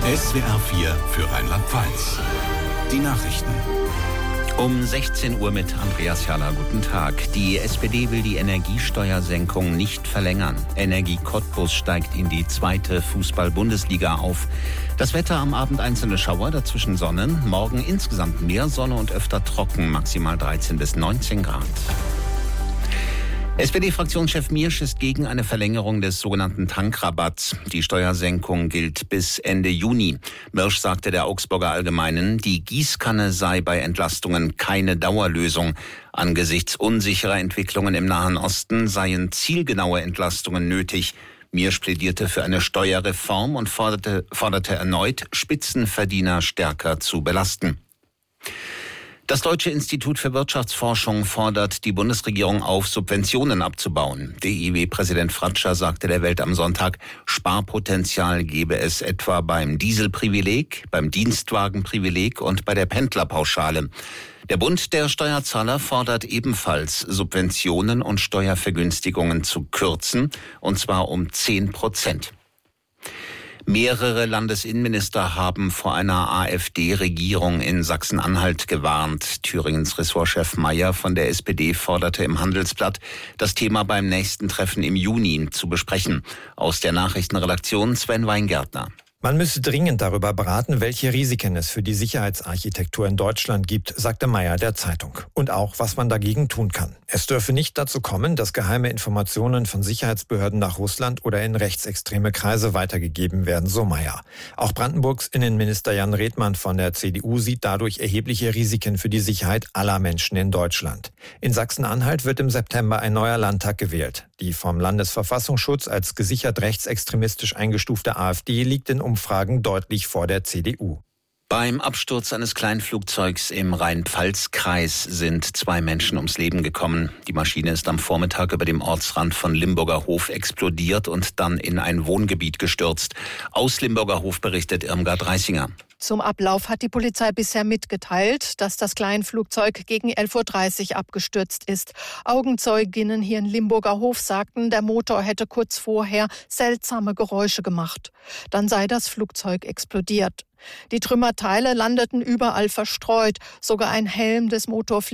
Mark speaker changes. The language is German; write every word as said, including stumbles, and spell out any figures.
Speaker 1: S W R vier für Rheinland-Pfalz. Die Nachrichten.
Speaker 2: Um sechzehn Uhr mit Andreas Herrler. Guten Tag. Die S P D will die Energiesteuersenkung nicht verlängern. Energie Cottbus steigt in die zweite Fußball-Bundesliga auf. Das Wetter am Abend einzelne Schauer, dazwischen Sonnen. Morgen insgesamt mehr Sonne und öfter trocken, maximal dreizehn bis neunzehn Grad. S P D-Fraktionschef Miersch ist gegen eine Verlängerung des sogenannten Tankrabatts. Die Steuersenkung gilt bis Ende Juni. Miersch sagte der Augsburger Allgemeinen, die Gießkanne sei bei Entlastungen keine Dauerlösung. Angesichts unsicherer Entwicklungen im Nahen Osten seien zielgenaue Entlastungen nötig. Miersch plädierte für eine Steuerreform und forderte, forderte erneut, Spitzenverdiener stärker zu belasten. Das Deutsche Institut für Wirtschaftsforschung fordert die Bundesregierung auf, Subventionen abzubauen. D I W-Präsident Fratscher sagte der Welt am Sonntag, Sparpotenzial gebe es etwa beim Dieselprivileg, beim Dienstwagenprivileg und bei der Pendlerpauschale. Der Bund der Steuerzahler fordert ebenfalls, Subventionen und Steuervergünstigungen zu kürzen, und zwar um zehn Prozent. Mehrere Landesinnenminister haben vor einer AfD-Regierung in Sachsen-Anhalt gewarnt. Thüringens Ressortchef Mayer von der S P D forderte im Handelsblatt, das Thema beim nächsten Treffen im Juni zu besprechen. Aus der Nachrichtenredaktion Sven Weingärtner.
Speaker 3: Man müsse dringend darüber beraten, welche Risiken es für die Sicherheitsarchitektur in Deutschland gibt, sagte Mayer der Zeitung. Und auch, was man dagegen tun kann. Es dürfe nicht dazu kommen, dass geheime Informationen von Sicherheitsbehörden nach Russland oder in rechtsextreme Kreise weitergegeben werden, so Mayer. Auch Brandenburgs Innenminister Jan Redmann von der C D U sieht dadurch erhebliche Risiken für die Sicherheit aller Menschen in Deutschland. In Sachsen-Anhalt wird im September ein neuer Landtag gewählt. Die vom Landesverfassungsschutz als gesichert rechtsextremistisch eingestufte AfD liegt in Umfragen deutlich vor der C D U.
Speaker 2: Beim Absturz eines Kleinflugzeugs im Rhein-Pfalz-Kreis sind zwei Menschen ums Leben gekommen. Die Maschine ist am Vormittag über dem Ortsrand von Limburger Hof explodiert und dann in ein Wohngebiet gestürzt. Aus Limburger Hof berichtet Irmgard Reisinger.
Speaker 4: Zum Ablauf hat die Polizei bisher mitgeteilt, dass das Kleinflugzeug gegen elf Uhr dreißig abgestürzt ist. Augenzeuginnen hier in Limburger Hof sagten, der Motor hätte kurz vorher seltsame Geräusche gemacht. Dann sei das Flugzeug explodiert. Die Trümmerteile landeten überall verstreut. Sogar ein Helm des Motorfliegers